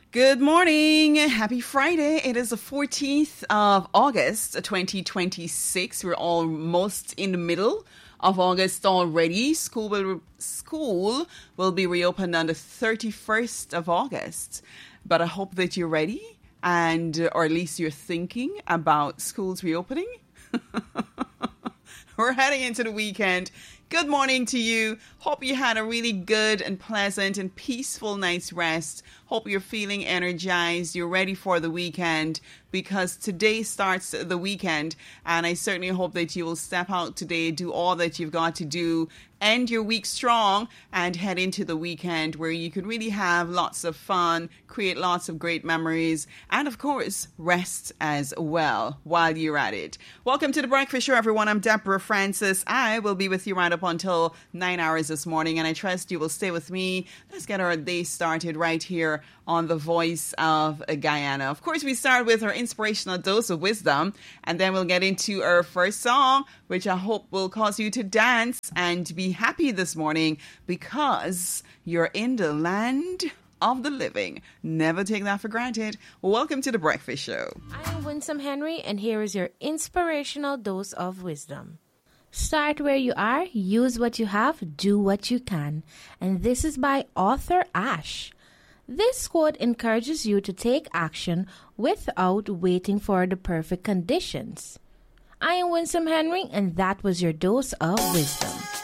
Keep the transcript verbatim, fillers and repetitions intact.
Good morning. Happy Friday. It is the fourteenth of August, twenty twenty-six. We're almost in the middle of August already. School will school will be reopened on the thirty-first of August. But I hope that you're ready and or at least you're thinking about schools reopening. We're heading into the weekend. Good morning to you. Hope you had a really good and pleasant and peaceful night's rest. Hope you're feeling energized. You're ready for the weekend because today starts the weekend. And I certainly hope that you will step out today, do all that you've got to do, end your week strong and head into the weekend where you can really have lots of fun, create lots of great memories, and of course, rest as well while you're at it. Welcome to The Breakfast Show, everyone. I'm Deborah Francis. I will be with you right up until nine hours this morning, and I trust you will stay with me. Let's get our day started right here on The Voice of Guyana. Of course, we start with our inspirational dose of wisdom, and then we'll get into our first song, which I hope will cause you to dance and be happy this morning because you're in the land of the living. Never take that for granted. Welcome to The Breakfast Show. I am Winsome Henry, and here is your inspirational dose of wisdom. Start where you are, use what you have, do what you can. And this is by author Ash. This quote encourages you to take action without waiting for the perfect conditions. I am Winsome Henry, and that was your dose of wisdom.